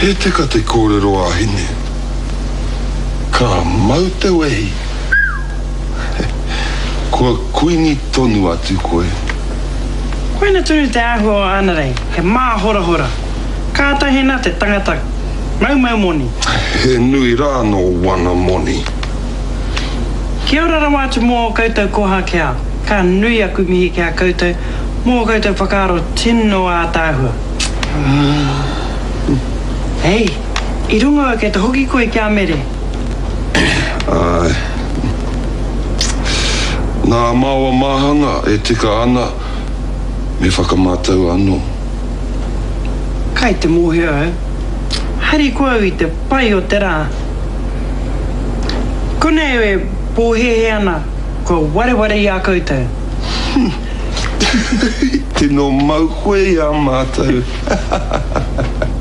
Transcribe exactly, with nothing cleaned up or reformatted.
He te ka te kōrero a hine. Ka mau te wehi. Kua kuini tonu atu koe. Koe na tunu te ahua ana rei, he mā hora hora. Kātahi nā te tangata, mau mau moni. He nui rā no wana moni. Kia ora rawa atu mō koutou koha kia. Ka nui aku mihi kia koutou, mō koutou whakaaro tino a tāhua. Hei, i runga o kei te hoki koe kia mere. Ai. Nā māua māhanga e tika ana me whakamātau anō. Kai te mōhio au. Hari koe i te pai o te rā. Konei e pōhehe ana, ko ware ware i a koutou. Tino mau koe i a mātau.